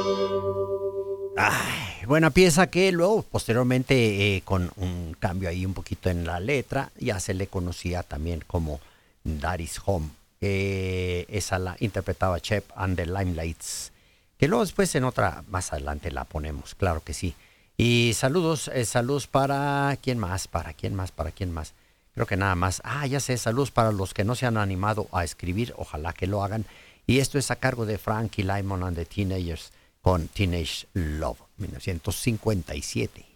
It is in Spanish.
Ay, buena pieza que luego, posteriormente, con un cambio ahí un poquito en la letra, ya se le conocía también como Daddy's Home. Esa la interpretaba Shep and the Limelights. Que luego después en otra, más adelante la ponemos, claro que sí. Y saludos para quién más, para quién más, para quién más. Creo que nada más. Ah, ya sé, saludos para los que no se han animado a escribir, ojalá que lo hagan. Y esto es a cargo de Frankie Lymon and the Teenagers con Teenage Love, 1957.